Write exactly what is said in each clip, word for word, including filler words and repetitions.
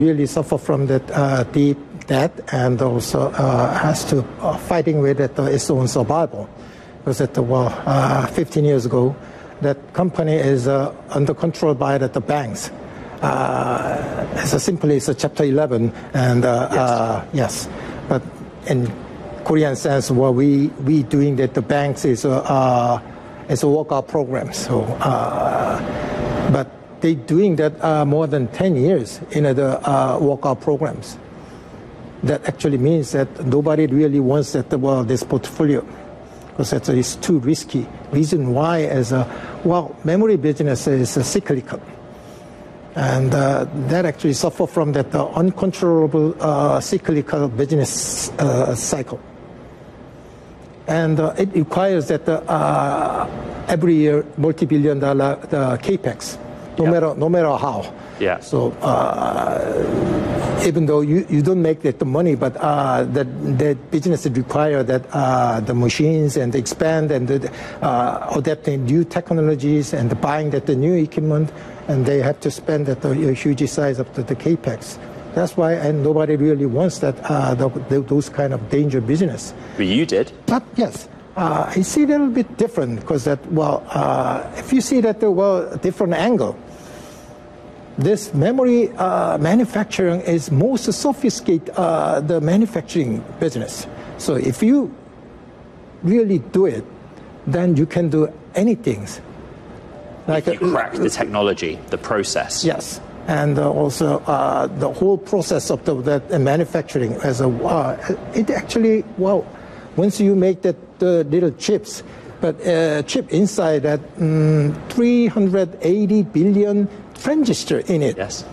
really suffer from that uh, deep debt and also uh, has to uh, fighting with it, uh, its own survival. Because at the, well, uh, fifteen years ago, that company is uh, under control by the, the banks. Uh, it's a simply it's a Chapter eleven, and uh, yes. Uh, yes, but in Korean sense, what we we doing that the banks is a uh, is a workout program. So, uh, but they doing that uh, more than ten years in the uh, workout programs. That actually means that nobody really wants that well this portfolio, because it's too risky. Reason why is a well memory business is a cyclical. And uh, that actually suffer from that uh, uncontrollable uh, cyclical business uh, cycle. And uh, it requires that uh, every year multi-billion dollar uh, capex, no yep. matter no matter how. Yeah. So uh, even though you, you don't make that the money, but uh, that that business require that uh, the machines and expand and the, uh, adapting new technologies and buying that the new equipment. And they have to spend at a huge size of the, the capex. That's why, and nobody really wants that uh, the, the, those kind of danger business. But you did. But yes, uh, I see it a little bit different because that well, uh, if you see that the well different angle, this memory uh, manufacturing is most sophisticated uh, the manufacturing business. So if you really do it, then you can do anything. Like if you crack the technology, the process. Yes, and uh, also uh, the whole process of the that manufacturing as a uh, it actually well, once you make that uh, little chips, but uh, chip inside that um, three hundred eighty billion transistor in it. Yes.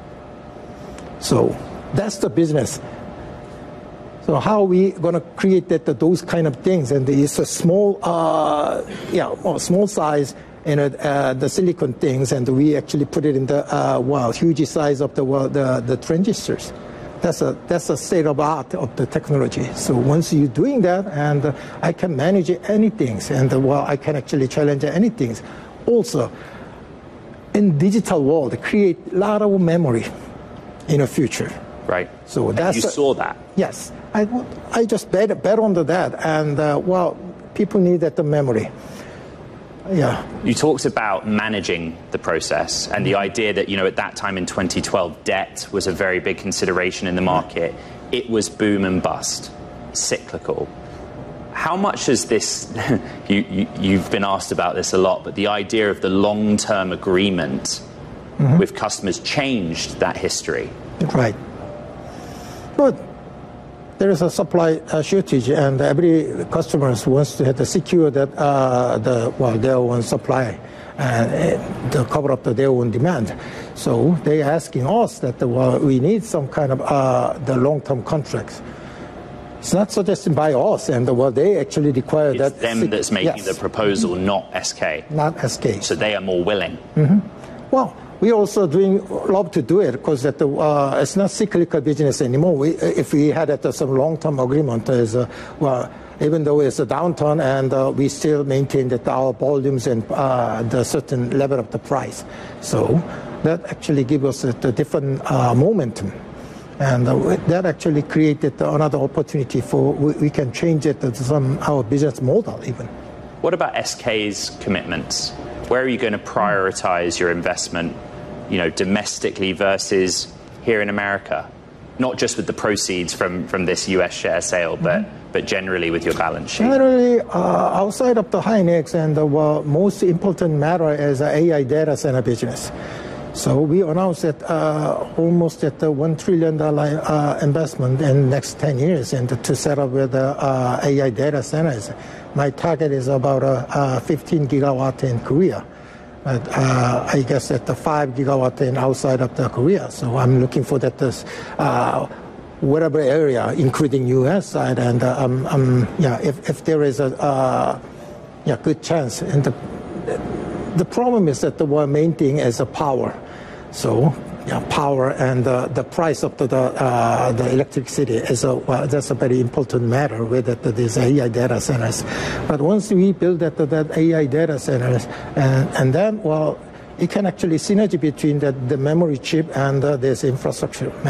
So that's the business. So how are we going to create that those kind of things? And it's a small, uh, yeah, well, small size. You know, uh, the silicon things, and we actually put it in the uh, wow, huge size of the well, the the transistors. That's a that's a state of art of the technology. So once you're doing that, and uh, I can manage anything, and uh, well, I can actually challenge anything. Also, in digital world, create a lot of memory in the future. Right. So that's and you a, saw that. Yes, I I just bet bet on that, and uh, well, people need that the memory. Yeah. You talked about managing the process and the idea that, you know, at that time in twenty twelve, debt was a very big consideration in the market. It was boom and bust, cyclical. How much has this, you, you, you've been asked about this a lot, but the idea of the long-term agreement mm-hmm. with customers changed that history? Right. Good. There is a supply uh, shortage, and every customer wants to have to secure that uh, the well their own supply and to cover up the, their own demand. So they are asking us that the, well, we need some kind of uh, the long-term contracts. It's not suggested by us, and the, well, they actually require it's that. It's them that's making yes. the proposal, not S K. Not S K. So they are more willing. Mm-hmm. Well. We also doing love to do it because that uh, it's not cyclical business anymore. We, if we had at, uh, some long-term agreement, is uh, well, even though it's a downturn, and uh, we still maintain that our volumes and uh, the certain level of the price. So that actually gives us a, a different uh, momentum, and uh, that actually created another opportunity for we, we can change it to some our business model even. What about S K's commitments? Where are you going to prioritize your investment? You know, domestically versus here in America, not just with the proceeds from, from this U S share sale, but mm-hmm. but generally with your balance sheet. Generally, uh, outside of the Hynix, and the uh, most important matter is uh, A I data center business. So we announced that uh, almost at the one trillion dollar uh, investment in the next ten years, and to set up with the uh, A I data centers. My target is about uh, uh, fifteen gigawatt in Korea. But uh, I guess at the five gigawatt in outside of the Korea. So I'm looking for that this, uh, whatever area, including U S side, and uh, um, um, yeah, if, if there is a uh, yeah good chance. And the the problem is that the one main thing is the power. So yeah, power and uh, the price of the the, uh, the electricity is a well, that's a very important matter with that these A I data centers. But once we build that that A I data centers, and and then well, you can actually synergy between the, the memory chip and uh, this infrastructure